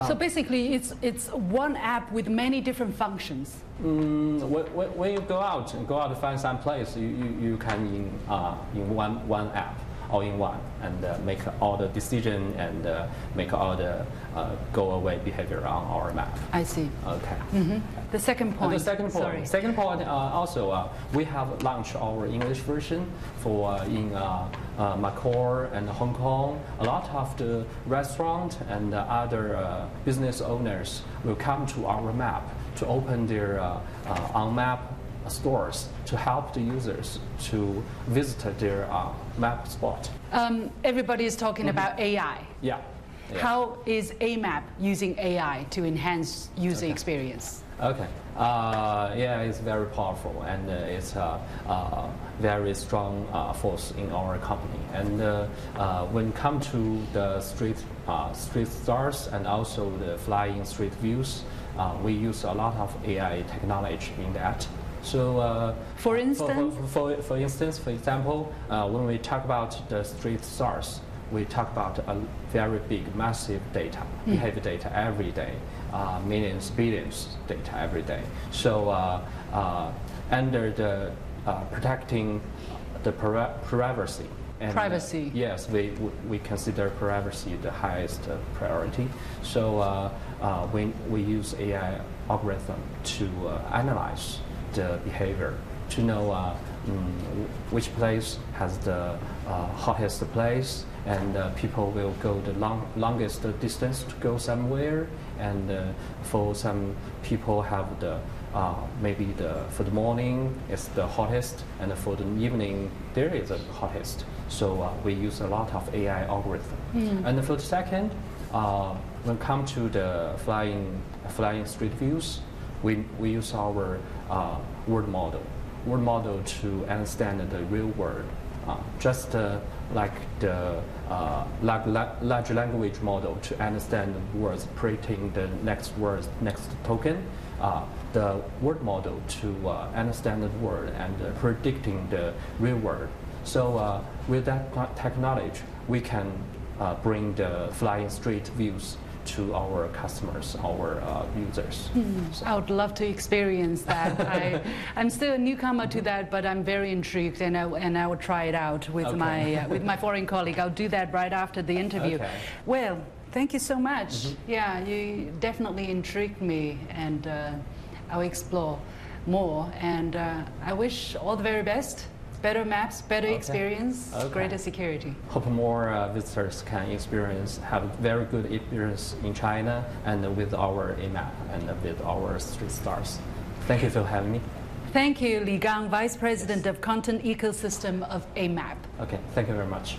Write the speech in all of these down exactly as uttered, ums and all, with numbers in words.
So basically, it's it's one app with many different functions. Mm, when, when you go out and go out to find some place, you, you, you can in uh, in one one app, all in one, and uh, make all the decision and uh, make all the uh, go away behavior on our map. I see. Okay. Mm-hmm. The second point. And the second point. Sorry. Second point. Uh, also, uh, we have launched our English version for uh, in uh, uh, Macau and Hong Kong. A lot of the restaurant and uh, other uh, business owners will come to our map to open their uh, uh, on map stores to help the users to visit their uh, map spot. Um, everybody is talking mm-hmm. about A I. Yeah. yeah. How is A map using A I to enhance user okay. experience? Okay. Uh, yeah, it's very powerful, and uh, it's a uh, uh, very strong uh, force in our company. And uh, uh, when it comes to the street uh, street stars and also the flying street views, uh, we use a lot of A I technology in that. So, uh, for instance, for, for, for, for instance, for example, uh, when we talk about the street stars, we talk about a very big, massive data, mm. behavior data every day, uh, millions, billions data every day. So, uh, uh, under the uh, protecting the privacy. And, privacy. Uh, yes, we, we consider privacy the highest uh, priority. So, uh, uh, we, we use A I algorithm to uh, analyze the behavior to know uh, mm, which place has the uh, hottest place, and uh, people will go the long, longest distance to go somewhere, and uh, for some people have the uh, maybe the for the morning is the hottest, and for the evening there is the hottest. So uh, we use a lot of A I algorithm. Mm. And for the second, uh, when it comes to the flying flying street views, we we use our uh, word model, word model to understand the real world, uh, just uh, like the uh, large language model to understand the words, predicting the next word, next token. Uh, the word model to uh, understand the word and uh, predicting the real world. So uh, with that technology, we can uh, bring the flying street views to our customers, our uh, users. Mm, so. I would love to experience that. I, I'm still a newcomer to that, but I'm very intrigued, and I, and I will try it out with okay. my uh, with my foreign colleague. I'll do that right after the interview. Okay. Well, thank you so much. Mm-hmm. Yeah, you definitely intrigued me, and uh, I'll explore more. And uh, I wish all the very best. Better maps, better okay. experience, okay. greater security. Hope more uh, visitors can experience, have very good experience in China and uh, with our A map and uh, with our street stars. Thank you for having me. Thank you, Li Gang, Vice President yes. of Content Ecosystem of A map. Okay, thank you very much.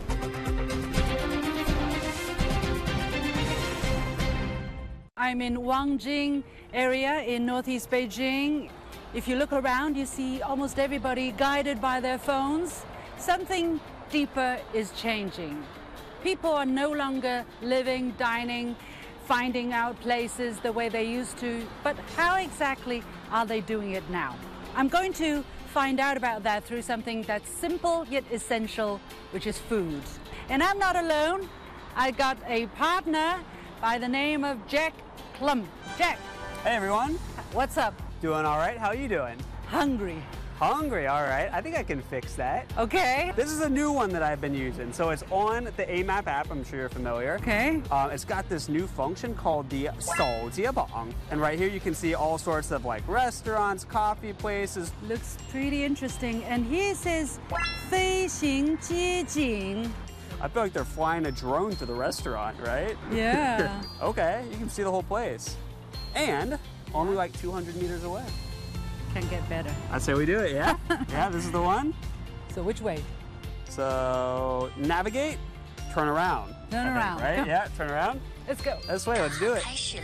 I'm in Wangjing area in northeast Beijing. If you look around, you see almost everybody guided by their phones. Something deeper is changing. People are no longer living, dining, finding out places the way they used to. But how exactly are they doing it now? I'm going to find out about that through something that's simple yet essential, which is food. And I'm not alone. I got a partner by the name of Jack Plum. Jack. Hey, everyone. What's up? Doing all right. How are you doing? Hungry. Hungry, all right. I think I can fix that. Okay. This is a new one that I've been using. So it's on the A map app. I'm sure you're familiar. Okay. Uh, it's got this new function called the 手机榜. And right here you can see all sorts of like restaurants, coffee places. Looks pretty interesting. And here it says 飞行街景. I feel like they're flying a drone to the restaurant, right? Yeah. Okay, you can see the whole place. And only like two hundred meters away. Can get better. That's how we do it, yeah? Yeah, this is the one. So which way? So navigate, turn around. Turn I around. Think, right? Come. Yeah, turn around. Let's go. This way, let's do it.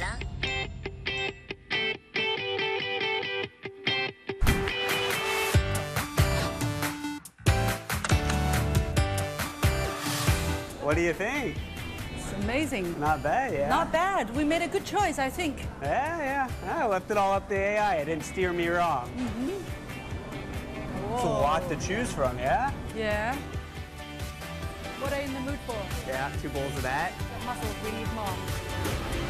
What do you think? It's amazing. Not bad, yeah. Not bad. We made a good choice, I think. Yeah, yeah. I left it all up to A I. It didn't steer me wrong. Mm-hmm. It's a lot to choose from, yeah? Yeah. What are you in the mood for? Yeah, two bowls of that. Got muscles, we need more.